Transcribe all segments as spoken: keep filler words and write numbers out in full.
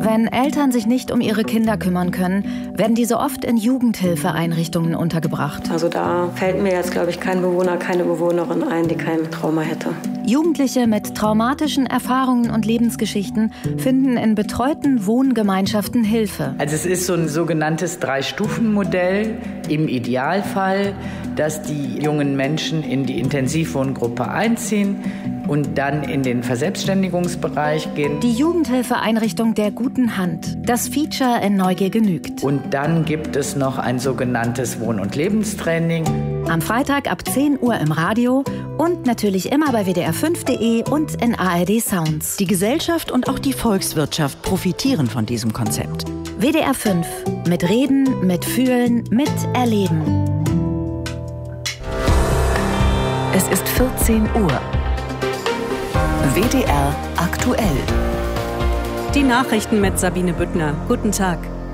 Wenn Eltern sich nicht um ihre Kinder kümmern können, werden diese oft in Jugendhilfeeinrichtungen untergebracht. Also da fällt mir jetzt, glaube ich, kein Bewohner, keine Bewohnerin ein, die kein Trauma hätte. Jugendliche mit traumatischen Erfahrungen und Lebensgeschichten finden in betreuten Wohngemeinschaften Hilfe. Also es ist so ein sogenanntes Drei-Stufen-Modell im Idealfall, dass die jungen Menschen in die Intensivwohngruppe einziehen und dann in den Verselbstständigungsbereich gehen. Die Jugendhilfeeinrichtung der guten Hand. Das Feature in Neugier genügt. Und dann gibt es noch ein sogenanntes Wohn- und Lebenstraining. Am Freitag ab zehn Uhr im Radio und natürlich immer bei W D R fünf Punkt de und in A R D Sounds. Die Gesellschaft und auch die Volkswirtschaft profitieren von diesem Konzept. W D R fünf. Mit Reden, mit Fühlen, mit Erleben. Es ist vierzehn Uhr. W D R aktuell. Die Nachrichten mit Sabine Büttner. Guten Tag.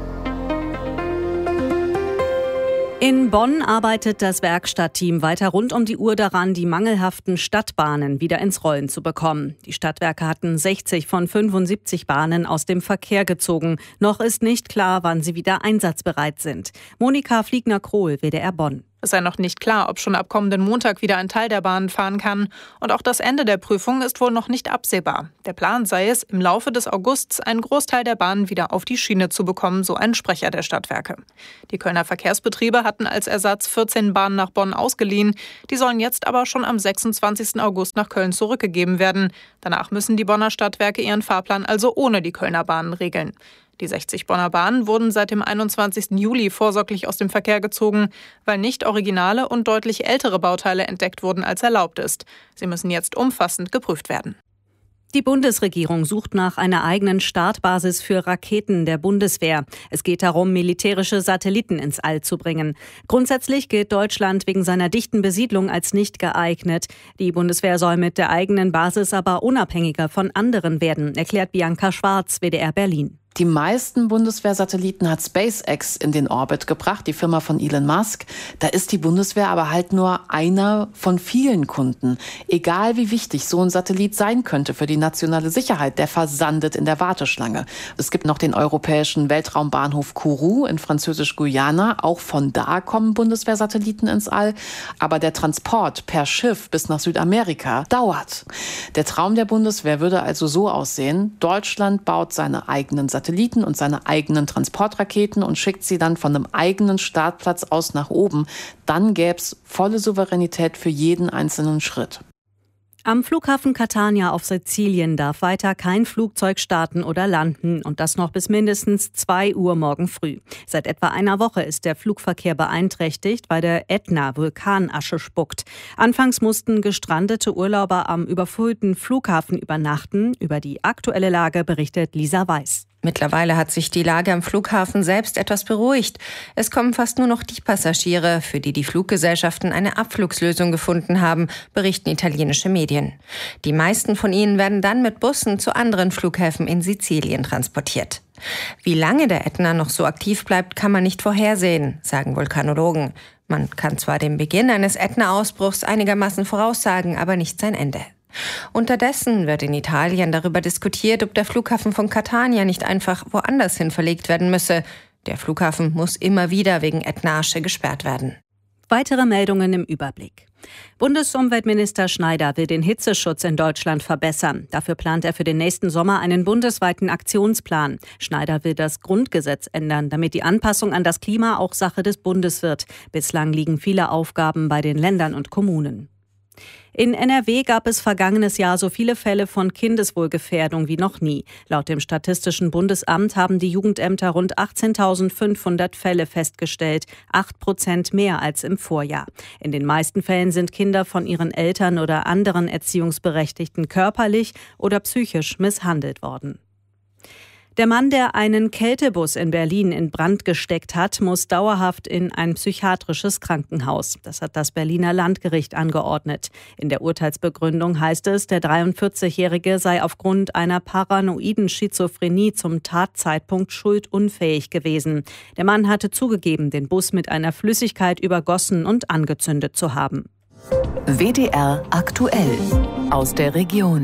In Bonn arbeitet das Werkstattteam weiter rund um die Uhr daran, die mangelhaften Stadtbahnen wieder ins Rollen zu bekommen. Die Stadtwerke hatten sechzig von fünfundsiebzig Bahnen aus dem Verkehr gezogen. Noch ist nicht klar, wann sie wieder einsatzbereit sind. Monika Fliegner-Krohl, W D R Bonn. Es sei noch nicht klar, ob schon ab kommenden Montag wieder ein Teil der Bahnen fahren kann. Und auch das Ende der Prüfung ist wohl noch nicht absehbar. Der Plan sei es, im Laufe des Augusts einen Großteil der Bahnen wieder auf die Schiene zu bekommen, so ein Sprecher der Stadtwerke. Die Kölner Verkehrsbetriebe hatten als Ersatz vierzehn Bahnen nach Bonn ausgeliehen. Die sollen jetzt aber schon am sechsundzwanzigsten August nach Köln zurückgegeben werden. Danach müssen die Bonner Stadtwerke ihren Fahrplan also ohne die Kölner Bahnen regeln. Die sechzig Bonner Bahnen wurden seit dem einundzwanzigsten Juli vorsorglich aus dem Verkehr gezogen, weil nicht originale und deutlich ältere Bauteile entdeckt wurden, als erlaubt ist. Sie müssen jetzt umfassend geprüft werden. Die Bundesregierung sucht nach einer eigenen Startbasis für Raketen der Bundeswehr. Es geht darum, militärische Satelliten ins All zu bringen. Grundsätzlich gilt Deutschland wegen seiner dichten Besiedlung als nicht geeignet. Die Bundeswehr soll mit der eigenen Basis aber unabhängiger von anderen werden, erklärt Bianca Schwarz, W D R Berlin. Die meisten Bundeswehrsatelliten hat SpaceX in den Orbit gebracht, die Firma von Elon Musk. Da ist die Bundeswehr aber halt nur einer von vielen Kunden. Egal wie wichtig so ein Satellit sein könnte für die nationale Sicherheit, der versandet in der Warteschlange. Es gibt noch den europäischen Weltraumbahnhof Kourou in Französisch-Guyana. Auch von da kommen Bundeswehrsatelliten ins All. Aber der Transport per Schiff bis nach Südamerika dauert. Der Traum der Bundeswehr würde also so aussehen: Deutschland baut seine eigenen Satelliten Satelliten und seine eigenen Transportraketen und schickt sie dann von einem eigenen Startplatz aus nach oben. Dann gäbe es volle Souveränität für jeden einzelnen Schritt. Am Flughafen Catania auf Sizilien darf weiter kein Flugzeug starten oder landen und das noch bis mindestens zwei Uhr morgen früh. Seit etwa einer Woche ist der Flugverkehr beeinträchtigt, weil der Ätna Vulkanasche spuckt. Anfangs mussten gestrandete Urlauber am überfüllten Flughafen übernachten. Über die aktuelle Lage berichtet Lisa Weiß. Mittlerweile hat sich die Lage am Flughafen selbst etwas beruhigt. Es kommen fast nur noch die Passagiere, für die die Fluggesellschaften eine Abflugslösung gefunden haben, berichten italienische Medien. Die meisten von ihnen werden dann mit Bussen zu anderen Flughäfen in Sizilien transportiert. Wie lange der Ätna noch so aktiv bleibt, kann man nicht vorhersehen, sagen Vulkanologen. Man kann zwar den Beginn eines Ätna-Ausbruchs einigermaßen voraussagen, aber nicht sein Ende. Unterdessen wird in Italien darüber diskutiert, ob der Flughafen von Catania nicht einfach woanders hin verlegt werden müsse. Der Flughafen muss immer wieder wegen Ätna-Asche gesperrt werden. Weitere Meldungen im Überblick. Bundesumweltminister Schneider will den Hitzeschutz in Deutschland verbessern. Dafür plant er für den nächsten Sommer einen bundesweiten Aktionsplan. Schneider will das Grundgesetz ändern, damit die Anpassung an das Klima auch Sache des Bundes wird. Bislang liegen viele Aufgaben bei den Ländern und Kommunen. In N R W gab es vergangenes Jahr so viele Fälle von Kindeswohlgefährdung wie noch nie. Laut dem Statistischen Bundesamt haben die Jugendämter rund achtzehntausendfünfhundert Fälle festgestellt, acht Prozent mehr als im Vorjahr. In den meisten Fällen sind Kinder von ihren Eltern oder anderen Erziehungsberechtigten körperlich oder psychisch misshandelt worden. Der Mann, der einen Kältebus in Berlin in Brand gesteckt hat, muss dauerhaft in ein psychiatrisches Krankenhaus. Das hat das Berliner Landgericht angeordnet. In der Urteilsbegründung heißt es, der dreiundvierzigjährige sei aufgrund einer paranoiden Schizophrenie zum Tatzeitpunkt schuldunfähig gewesen. Der Mann hatte zugegeben, den Bus mit einer Flüssigkeit übergossen und angezündet zu haben. W D R aktuell aus der Region.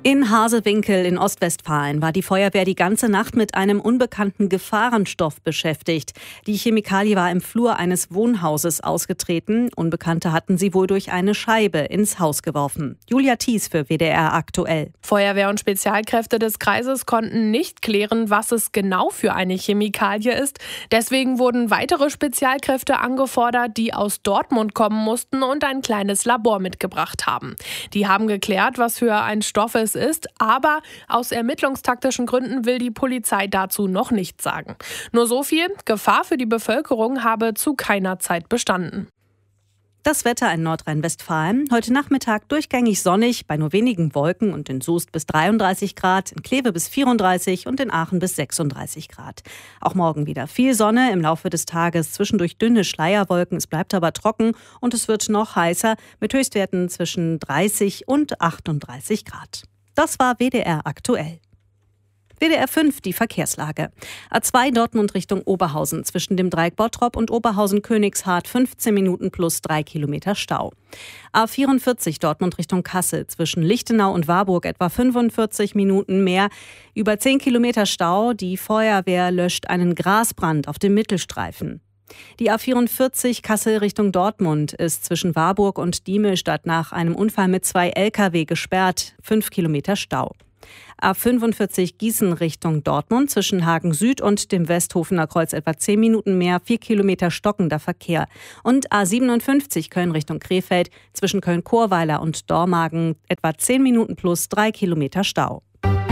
In Hasewinkel in Ostwestfalen war die Feuerwehr die ganze Nacht mit einem unbekannten Gefahrenstoff beschäftigt. Die Chemikalie war im Flur eines Wohnhauses ausgetreten. Unbekannte hatten sie wohl durch eine Scheibe ins Haus geworfen. Julia Thies für W D R aktuell. Feuerwehr und Spezialkräfte des Kreises konnten nicht klären, was es genau für eine Chemikalie ist. Deswegen wurden weitere Spezialkräfte angefordert, die aus Dortmund kommen mussten und ein kleines Labor mitgebracht haben. Die haben geklärt, was für ein Stoff es ist, aber aus ermittlungstaktischen Gründen will die Polizei dazu noch nichts sagen. Nur so viel: Gefahr für die Bevölkerung habe zu keiner Zeit bestanden. Das Wetter in Nordrhein-Westfalen. Heute Nachmittag durchgängig sonnig, bei nur wenigen Wolken und in Soest bis dreiunddreißig Grad, in Kleve bis vierunddreißig und in Aachen bis sechsunddreißig Grad. Auch morgen wieder viel Sonne, im Laufe des Tages zwischendurch dünne Schleierwolken, es bleibt aber trocken und es wird noch heißer mit Höchstwerten zwischen dreißig und achtunddreißig Grad. Das war W D R aktuell. W D R fünf, die Verkehrslage. A zwei Dortmund Richtung Oberhausen zwischen dem Dreieck Bottrop und Oberhausen-Königshardt fünfzehn Minuten plus drei Kilometer Stau. A vierundvierzig Dortmund Richtung Kassel zwischen Lichtenau und Warburg etwa fünfundvierzig Minuten mehr. Über zehn Kilometer Stau. Die Feuerwehr löscht einen Grasbrand auf dem Mittelstreifen. Die A vierundvierzig Kassel Richtung Dortmund ist zwischen Warburg und Diemelsstadt nach einem Unfall mit zwei L K W gesperrt. Fünf Kilometer Stau. A fünfundvierzig Gießen Richtung Dortmund zwischen Hagen Süd und dem Westhofener Kreuz etwa zehn Minuten mehr, vier Kilometer stockender Verkehr. Und A siebenundfünfzig Köln Richtung Krefeld zwischen Köln-Chorweiler und Dormagen etwa zehn Minuten plus drei Kilometer Stau.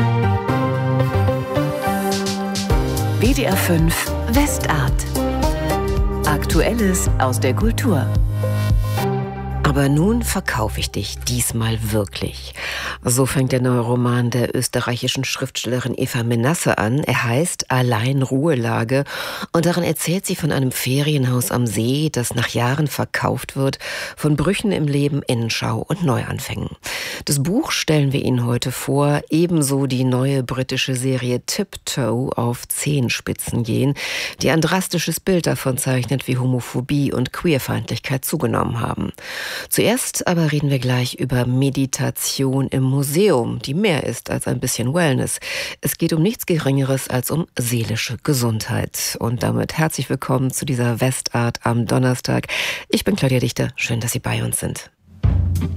W D R fünf Westart. Aktuelles aus der Kultur. Aber nun verkaufe ich dich diesmal wirklich. So fängt der neue Roman der österreichischen Schriftstellerin Eva Menasse an. Er heißt Allein Ruhelage und darin erzählt sie von einem Ferienhaus am See, das nach Jahren verkauft wird, von Brüchen im Leben, Innenschau und Neuanfängen. Das Buch stellen wir Ihnen heute vor, ebenso die neue britische Serie Tiptoe auf Zehenspitzen gehen, die ein drastisches Bild davon zeichnet, wie Homophobie und Queerfeindlichkeit zugenommen haben. Zuerst aber reden wir gleich über Meditation im Museum, die mehr ist als ein bisschen Wellness. Es geht um nichts Geringeres als um seelische Gesundheit. Und damit herzlich willkommen zu dieser Westart am Donnerstag. Ich bin Claudia Dichter, schön, dass Sie bei uns sind.